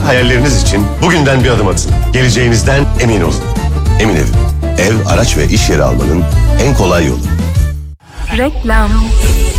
hayalleriniz için bugünden bir adım atın. Geleceğinizden emin olun. Emin Ev. Ev, araç ve iş yeri almanın en kolay yolu. Reklam.